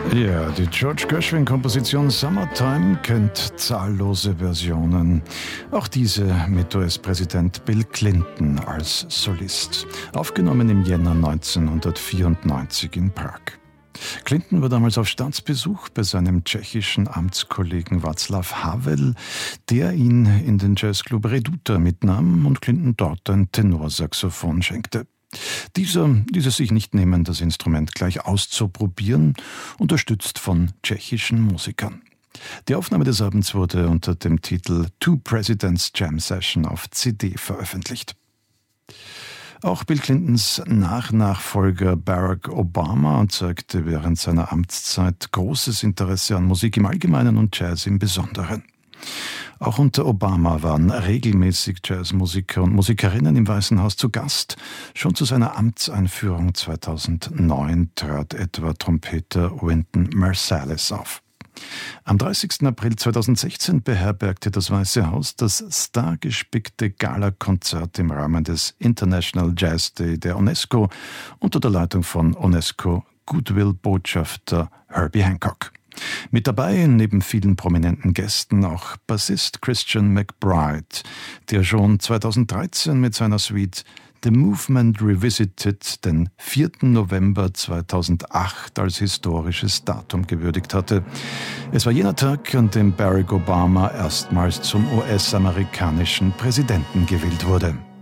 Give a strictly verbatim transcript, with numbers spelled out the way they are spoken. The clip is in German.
Ja, die George Gershwin-Komposition Summertime kennt zahllose Versionen. Auch diese mit U S-Präsident Bill Clinton als Solist. Aufgenommen im Jänner neunzehnhundertvierundneunzig in Prag. Clinton war damals auf Staatsbesuch bei seinem tschechischen Amtskollegen Václav Havel, der ihn in den Jazzclub Reduta mitnahm und Clinton dort ein Tenorsaxophon schenkte. Dieser ließ es sich nicht nehmen, das Instrument gleich auszuprobieren, unterstützt von tschechischen Musikern. Die Aufnahme des Abends wurde unter dem Titel Two Presidents Jam Session auf C D veröffentlicht. Auch Bill Clintons Nachnachfolger Barack Obama zeigte während seiner Amtszeit großes Interesse an Musik im Allgemeinen und Jazz im Besonderen. Auch unter Obama waren regelmäßig Jazzmusiker und Musikerinnen im Weißen Haus zu Gast. Schon zu seiner Amtseinführung zweitausendneun trat etwa Trompeter Wynton Marsalis auf. Am dreißigsten April zweitausendsechzehn beherbergte das Weiße Haus das stargespickte Galakonzert im Rahmen des International Jazz Day der UNESCO unter der Leitung von UNESCO-Goodwill-Botschafter Herbie Hancock. Mit dabei, neben vielen prominenten Gästen, auch Bassist Christian McBride, der schon zweitausenddreizehn mit seiner Suite The Movement Revisited den vierten November zweitausendacht als historisches Datum gewürdigt hatte. Es war jener Tag, an dem Barack Obama erstmals zum U S-amerikanischen Präsidenten gewählt wurde.